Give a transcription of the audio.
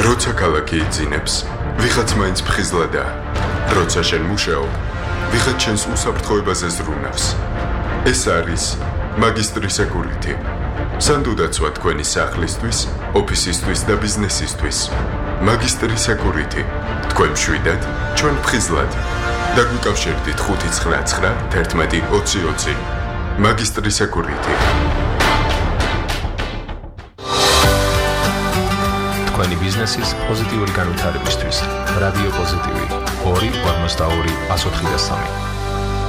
როცა ქალაქი იძინებს, ვიღაც მაინც ფხიზლადაა. როცა შენ მუშაობ, ვიღაც შენს უსაფრთხოებაზე ზრუნავს. ეს არის მაგისტრი სეკურიტი. სანდუდაცვა თქვენი სახლისთვის, ოფისისთვის და ბიზნესისთვის. მაგისტრი სეკურიტი. თქვენ მშვიდად, ჩვენ ფხიზლად. დაგვიკავშირდით 599 11 2020. მაგისტრი სეკურიტი. თქვენი ბიზნესის პოზიტიური განვითარებისთვის. რადიო პოზიტივი 2 52 183.